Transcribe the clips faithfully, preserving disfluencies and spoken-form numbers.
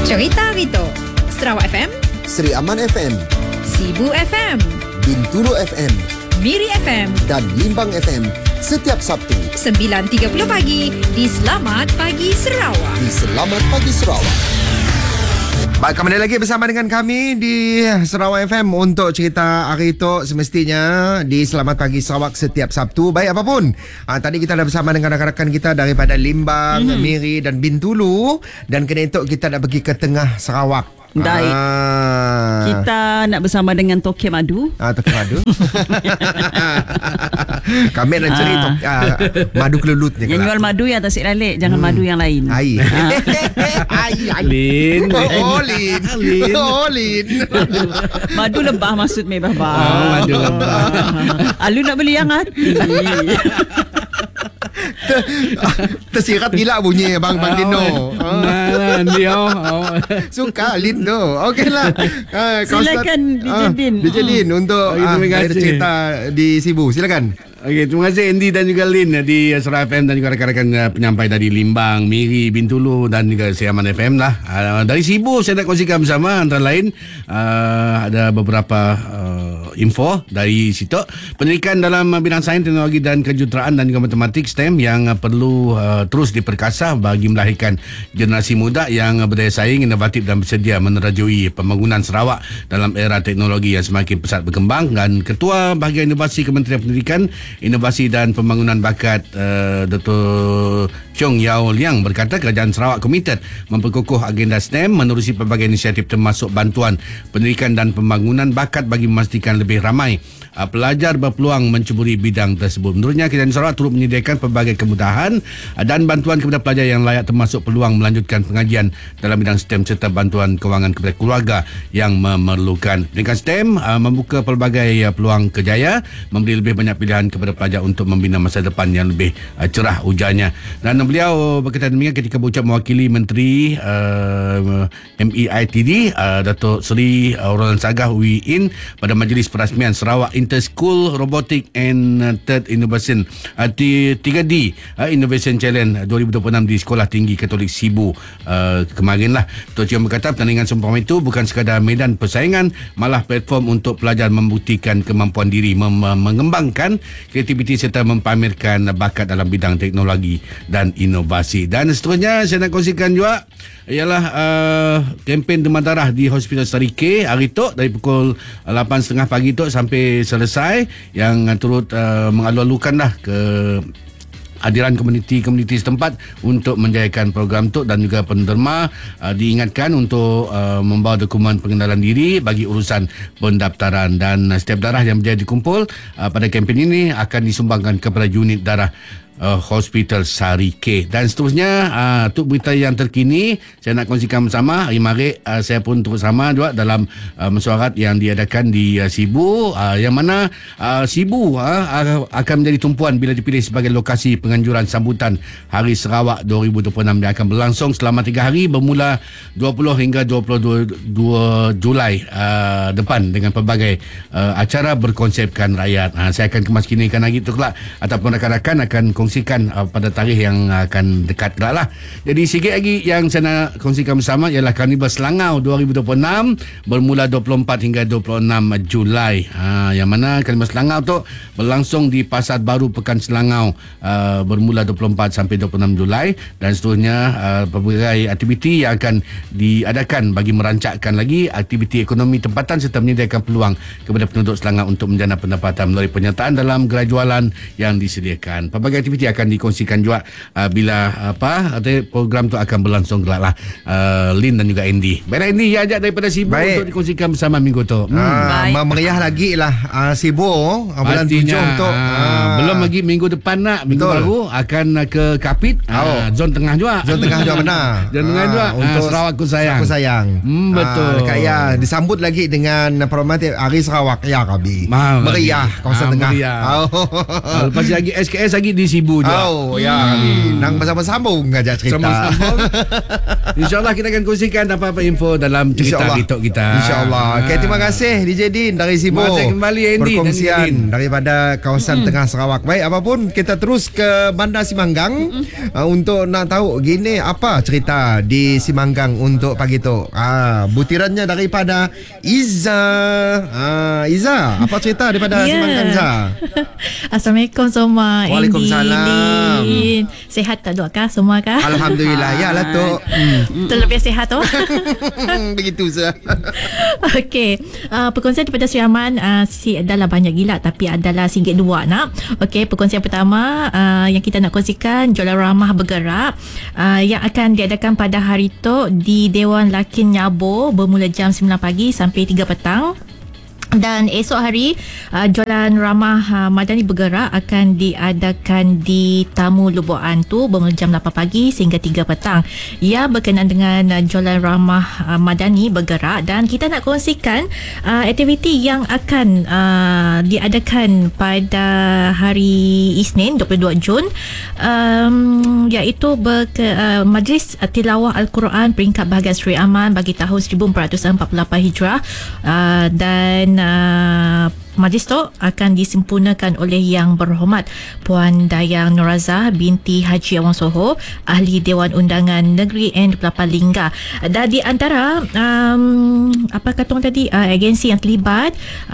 Cerita Rito, Sarawak F M, Seri Aman F M, Sibu F M, Bintulu F M, Miri F M dan Limbang F M setiap Sabtu sembilan tiga puluh pagi di Selamat Pagi Sarawak. di Selamat Pagi Sarawak. Baik, kembali lagi bersama dengan kami di Sarawak F M untuk cerita hari itu semestinya di Selamat Pagi Sarawak setiap Sabtu. Baik, apapun. Ha, tadi kita dah bersama dengan rakan-rakan kita daripada Limbang, mm-hmm. Miri dan Bintulu. Dan kena itu kita nak pergi ke tengah Sarawak. Baik. Ah. Kita nak bersama dengan Tokek Madu. Ah, Tokek Madu. Kami nak cari ah. tok, ah, madu kelulut ni. Yang jual madu yang tasik lalik, jangan hmm. madu yang lain. Ai. Ai. Lin. Oh, Lin. Lin. Oh, Lin. Madu lebah maksud me baba. Oh, madu lebah. Alu nak beli yang hati. Ter, tersirat gila bunyi Bang Bang Dino. Nah, dia. Suka Lin tu. Okeylah. Uh, Silakan D J Din. D J Din untuk oh, uh, cerita di Sibu. Silakan. Okey, terima kasih Andy dan juga Lin di Sarawak F M dan juga rakan-rakan uh, penyampai dari Limbang, Miri, Bintulu dan juga Siaman F M lah. Uh, dari Sibu saya nak kongsikan bersama antara lain uh, ada beberapa uh, info dari situ. Pendidikan dalam bidang sains, teknologi dan kejuruteraan dan juga matematik S T E M yang uh, perlu uh, terus diperkasa bagi melahirkan generasi muda yang uh, berdaya saing, inovatif dan bersedia menerajui pembangunan Sarawak dalam era teknologi yang semakin pesat berkembang. Dan Ketua Bahagian Inovasi Kementerian Pendidikan, Inovasi dan Pembangunan Bakat uh, Dato' Chong Yao Liang berkata kerajaan Sarawak komited memperkukuh agenda S T E M menerusi pelbagai inisiatif termasuk bantuan pendidikan dan pembangunan bakat bagi memastikan lebih ramai uh, pelajar berpeluang menceburi bidang tersebut. Menurutnya kerajaan Sarawak turut menyediakan pelbagai kemudahan uh, dan bantuan kepada pelajar yang layak termasuk peluang melanjutkan pengajian dalam bidang S T E M serta bantuan kewangan kepada keluarga yang memerlukan. Pendidikan S T E M uh, membuka pelbagai uh, peluang kerjaya, memberi lebih banyak pilihan kepada pelajar untuk membina masa depan yang lebih uh, cerah, ujarnya. Dan beliau berkata demikian ketika berucap mewakili Menteri uh, M E I T D uh, Datuk Seri uh, Roland Sagah U I N pada majlis perasmian Sarawak Inter-School Robotic and uh, Third Innovation uh, tiga D uh, Innovation Challenge dua ribu dua puluh enam di Sekolah Tinggi Katolik Sibu uh, kemarin lah. Datuk Chiam berkata pertandingan seumpama itu bukan sekadar medan persaingan, malah platform untuk pelajar membuktikan kemampuan diri, mem- mengembangkan kreativiti serta mempamerkan bakat dalam bidang teknologi dan inovasi. Dan seterusnya saya nak kongsikan juga ialah uh, kempen demam darah di Hospital Sarike hari tu dari pukul lapan tiga puluh pagi tu sampai selesai, yang turut uh, mengalu-alukan dah ke hadiran komuniti-komuniti setempat untuk menjayakan program tu. Dan juga penderma uh, diingatkan untuk uh, membawa dokumen pengenalan diri bagi urusan pendaftaran. Dan uh, setiap darah yang berjaya dikumpul uh, pada kempen ini akan disumbangkan kepada unit darah Uh, Hospital Sarike. Dan seterusnya uh, untuk berita yang terkini saya nak kongsikan bersama. Hari Marik uh, saya pun turut sama juga dalam uh, mesyuarat yang diadakan di uh, Sibu, uh, yang mana uh, Sibu uh, akan menjadi tumpuan bila dipilih sebagai lokasi penganjuran sambutan Hari Sarawak dua ribu dua puluh enam yang akan berlangsung selama tiga hari bermula dua puluh hingga dua puluh dua Julai uh, depan dengan pelbagai uh, acara berkonsepkan rakyat. Uh, saya akan kemaskinikan lagi tu kelak ataupun rakan-rakan akan kongsikan uh, pada tarikh yang akan dekat kelak lah. Jadi sikit lagi yang saya nak kongsikan bersama ialah Karnival Selangau dua ribu dua puluh enam bermula dua puluh empat hingga dua puluh enam Julai. Ha, yang mana Karnival Selangau tu berlangsung di Pasar Baru Pekan Selangau uh, bermula dua puluh empat sampai dua puluh enam Julai. Dan seterusnya uh, pelbagai aktiviti yang akan diadakan bagi merancangkan lagi aktiviti ekonomi tempatan serta menyediakan peluang kepada penduduk Selangau untuk menjana pendapatan melalui penyertaan dalam gerai jualan yang disediakan. Pelbagai aktiviti akan dikongsikan juga uh, bila apa program tu akan berlangsung kelak lah. uh, Lin dan juga Andy. Baiklah Andy yang ajak daripada Sibu. Baik. Untuk dikongsikan bersama minggu tu. hmm. uh, Meriah lagi lah uh, Sibu uh, bulan tujuh untuk uh, uh, belum lagi minggu depan nak minggu betul. Baru akan uh, ke Kapit, uh, zon tengah juga. Zon tengah juga benar. Zon tengah juga uh, untuk Sarawak ku sayang. Aku sayang. Hmm, betul. Uh, dekat ya disambut lagi dengan peringatan Hari Sarawak ya Kabi. Mahal meriah kawasan uh, tengah. Meriah. Oh. Uh, lepas lagi S K S lagi di Sibu juga. Oh, ya. Hmm. Nang bersama-sambung ngajak cerita. Sambung-sambung. InsyaAllah kita akan kongsikan apa-apa info dalam cerita Kitok kita. InsyaAllah. Okay, terima kasih D J Din dari Sibu. Terima kasih kembali Andy perkongsian dan daripada kawasan mm. Tengah Sarawak. Baik, apapun kita terus ke Bandar Simanggang mm. uh, untuk nak tahu gini apa cerita di Simanggang untuk pagi tu. Ah, butirannya daripada Iza. Ah, Iza, apa cerita daripada yeah. Simanggang Iza? Assalamualaikum semua. Waalaikumsalam. Andy, sehat tak dok kah semua kah? Alhamdulillah. Ya lah tu. Hmm. Terlebih sihat tu. Begitu saja. Okey, uh, perkongsian daripada Sri Aman uh, si adalah banyak gila tapi adalah singgit dua nak. Okey, perkongsian pertama uh, yang kita nak kongsikan Jualan Ramah Bergerak uh, yang akan diadakan pada hari tu di Dewan Lakin Nyabo bermula jam sembilan pagi sampai tiga petang. Dan esok hari uh, Jualan Ramah uh, Madani Bergerak akan diadakan di Tamu Lubuk Antu bermula jam lapan pagi sehingga tiga petang. Ia berkenaan dengan uh, Jualan Ramah uh, Madani Bergerak dan kita nak kongsikan uh, aktiviti yang akan uh, diadakan pada hari Isnin dua puluh dua Jun um, iaitu berke, uh, Majlis Tilawah Al-Quran peringkat bahagian Sri Aman bagi tahun seribu empat ratus empat puluh lapan Hijrah uh, dan Uh, majlis tu akan disempurnakan oleh Yang Berhormat Puan Dayang Nurazah binti Haji Awang Soho, Ahli Dewan Undangan Negeri N dua puluh lapan Lingga. Dan di antara um, apa kata orang tadi uh, agensi yang terlibat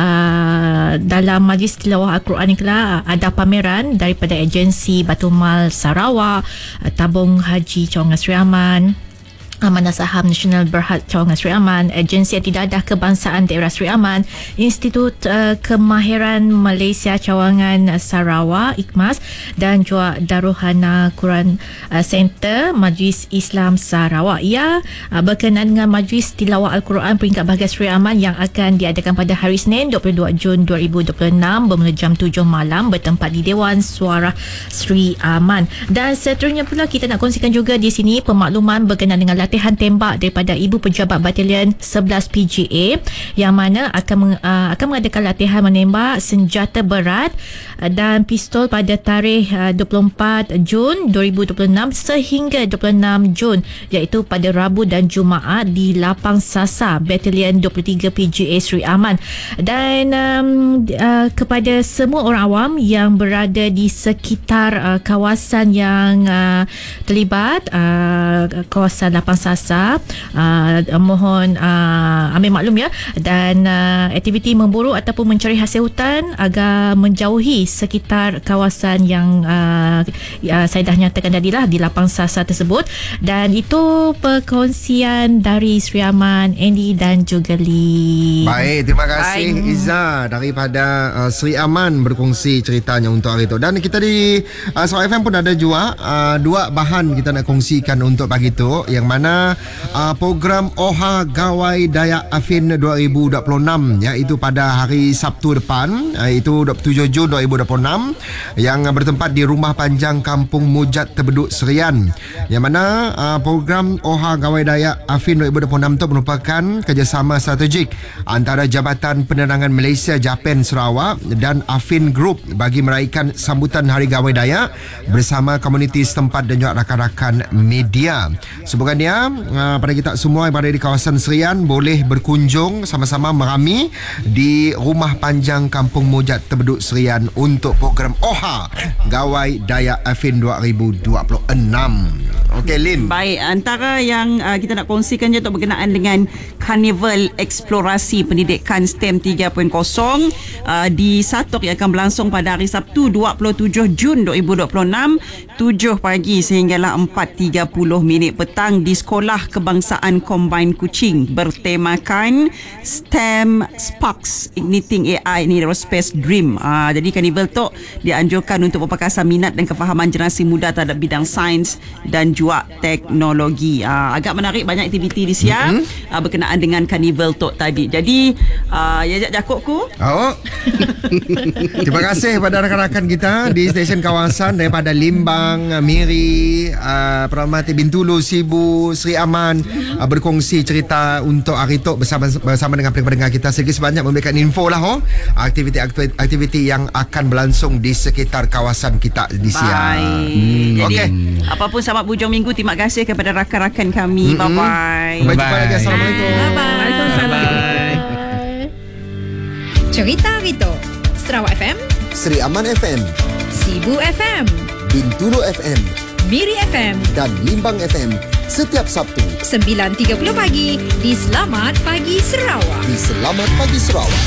uh, dalam Majlis Tilawah Al-Quran ini uh, ada pameran daripada agensi Batu Mal Sarawak, uh, Tabung Haji Cawangan Sri Aman, Amanah Saham Nasional Berhad Cawangan Sri Aman, Agensi Tidak Kebangsaan Daerah Sri Aman, Institut uh, Kemahiran Malaysia Cawangan Sarawak I K M A S dan juga Daruhana Quran uh, Center Majlis Islam Sarawak. Ia uh, berkenaan dengan Majlis Tilawah Al-Quran peringkat bahagian Sri Aman yang akan diadakan pada hari Isnin dua puluh dua Jun dua ribu dua puluh enam bermula jam tujuh malam bertempat di Dewan Suara Sri Aman. Dan seterusnya pula kita nak kongsikan juga di sini pemakluman berkenaan dengan latihan tembak daripada Ibu Pejabat Batalion sebelas P G A yang mana akan uh, akan mengadakan latihan menembak senjata berat uh, dan pistol pada tarikh uh, dua puluh empat Jun dua ribu dua puluh enam sehingga dua puluh enam Jun iaitu pada Rabu dan Jumaat di Lapang Sasa Batalion dua puluh tiga P G A Sri Aman. Dan um, uh, kepada semua orang awam yang berada di sekitar uh, kawasan yang uh, terlibat uh, kawasan Lapang Sasa, uh, mohon uh, ambil maklum ya, dan uh, aktiviti memburu ataupun mencari hasil hutan agar menjauhi sekitar kawasan yang uh, uh, saya dah nyatakan tadi lah di Lapang Sasa tersebut. Dan itu perkongsian dari Sri Aman, Andy dan juga Lee. Baik, terima kasih Baik. Iza daripada uh, Sri Aman berkongsi ceritanya untuk hari itu. Dan kita di uh, Sarawak F M pun ada juga uh, dua bahan kita nak kongsikan untuk pagi itu, yang mana uh, program O H A Gawai Dayak Afin dua ribu dua puluh enam iaitu pada hari Sabtu depan, iaitu dua puluh tujuh Jun dua ribu dua puluh enam, yang bertempat di Rumah Panjang Kampung Mujat Tebeduk Serian, yang mana uh, program O H A Gawai Dayak Afin dua ribu dua puluh enam itu merupakan kerjasama strategik antara Jabatan Penerangan Malaysia Japan Sarawak dan Afin Group bagi meraihkan sambutan Hari Gawai Dayak bersama komuniti setempat dan juga rakan-rakan media. Semoga uh, pada kita semua yang berada di kawasan Serian boleh berkunjung sama-sama merami di Rumah Panjang Kampung Mujat Tebeduk Serian untuk program O H A Gawai Dayak Afin dua ribu dua puluh enam. Okey, Lin. Baik, antara yang uh, kita nak kongsikan je untuk berkenaan dengan Karnival Eksplorasi Pendidikan STEM tiga titik kosong uh, di Satok yang akan berlangsung pada hari Sabtu dua puluh tujuh Jun dua ribu dua puluh enam tujuh pagi sehinggalah empat tiga puluh minit petang di Sekolah Kebangsaan Combine Kuching bertemakan STEM Sparks Igniting A I in Aerospace Dream. Uh, jadi karnival tu dianjurkan untuk memperkasa minat dan kefahaman generasi muda terhadap bidang sains dan juga teknologi. Uh, agak menarik, banyak aktiviti di siang mm-hmm. uh, berkenaan dengan karnival tu tadi. Jadi uh, ya jakokku. Oh. Terima kasih kepada rakan-rakan kita di stesen kawasan daripada Limbang, Miri, uh, Peramati Bintulu, Sibu, Sri Aman, uh, berkongsi cerita untuk hari tu bersama bersama dengan pendengar kita. Sedikit sebanyak memberikan info lah oh, aktiviti-aktiviti yang akan berlangsung di sekitar kawasan kita di siang. Baik. Hmm, Jadi okey. apapun selamat hujung minggu. Terima kasih kepada rakan-rakan kami. Mm-mm. Bye-bye. Sampai jumpa lagi. Assalamualaikum. Bye-bye. Cerita hari tu Sarawak F M, Seri Aman F M, Sibu F M, Bintulu F M Miri F M, dan Limbang F M setiap Sabtu sembilan tiga puluh pagi di Selamat Pagi Sarawak. di Selamat Pagi Sarawak.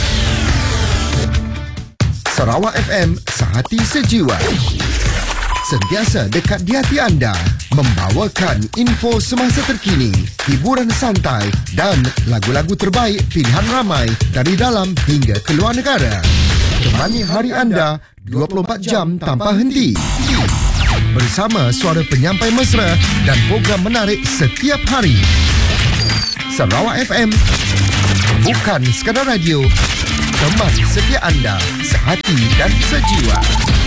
Sarawak F M, sehati sejiwa. Sentiasa dekat di hati anda, membawakan info semasa terkini, hiburan santai dan lagu-lagu terbaik pilihan ramai dari dalam hingga keluar negara. Temani hari anda dua puluh empat jam tanpa henti. Bersama suara penyampai mesra dan program menarik setiap hari. Sarawak F M, bukan sekadar radio, teman setia anda, sehati dan sejiwa.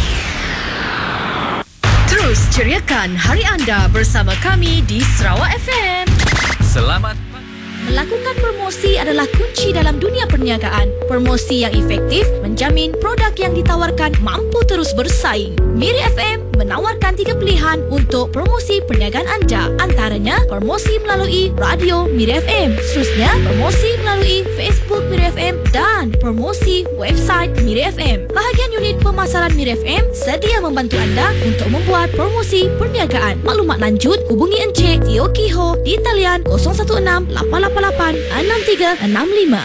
Terus ceriakan hari anda bersama kami di Sarawak F M. Selamat Melakukan promosi adalah kunci dalam dunia perniagaan. Promosi yang efektif menjamin produk yang ditawarkan mampu terus bersaing. Miri F M menawarkan tiga pilihan untuk promosi perniagaan anda. Antaranya, promosi melalui radio Miri F M. Seterusnya, promosi melalui Facebook Miri F M dan promosi website Miri F M. Bahagian unit pemasaran Miri F M sedia membantu anda untuk membuat promosi perniagaan. Maklumat lanjut, hubungi Encik Tio Kiho di talian kosong satu enam lapan lapan lapan enam tiga enam lima.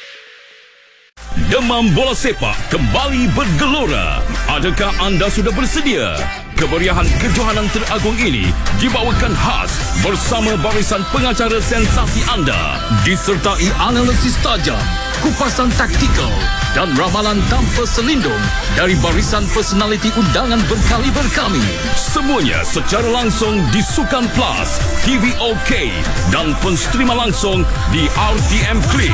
Demam bola sepak kembali bergelora. Adakah anda sudah bersedia? Kemeriahan kejohanan teragung ini dibawakan khas bersama barisan pengacara sensasi anda, disertai analisis tajam, kupasan taktikal dan ramalan tanpa selindung dari barisan personaliti undangan berkaliber kami. Semuanya secara langsung di Sukan Plus, T V OK dan penstrima langsung di R T M Click.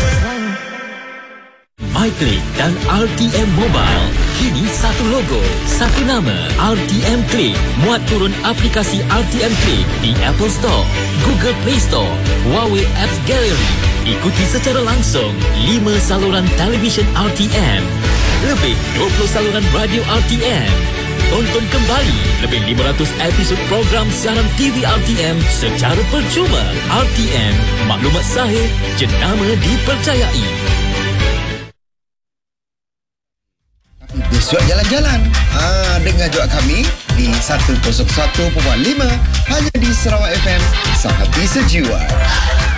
MyClick dan R T M Mobile. Kini satu logo, satu nama, R T M Click. Muat turun aplikasi R T M Click di Apple Store, Google Play Store, Huawei Apps Gallery. Ikuti secara langsung lima saluran televisyen R T M, lebih dua puluh saluran radio R T M. Tonton kembali lebih lima ratus episod program siaran T V R T M secara percuma. R T M, maklumat sahih, jenama dipercayai. Besok jalan-jalan. Ah, dengar juga kami di seratus satu perpuluhan lima hanya di Sarawak F M, sehati sejiwa.